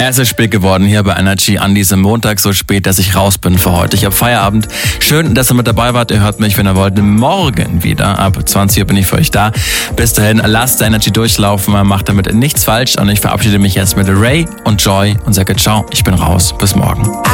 Es ist spät geworden hier bei Energy an diesem Montag, so spät, dass ich raus bin für heute. Ich habe Feierabend. Schön, dass ihr mit dabei wart. Ihr hört mich, wenn ihr wollt, morgen wieder. Ab 20 Uhr bin ich für euch da. Bis dahin, lasst Energy durchlaufen. Man macht damit nichts falsch. Und ich verabschiede mich jetzt mit Ray und Joy und sage ciao. Ich bin raus. Bis morgen.